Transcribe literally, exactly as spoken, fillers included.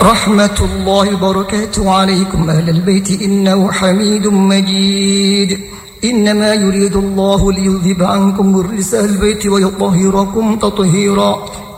رحمة الله وبركاته عليكم أهل البيت إنه حميد مجيد إنما يريد الله ليذهب عنكم الرجس أهل البيت ويطهركم تطهيرا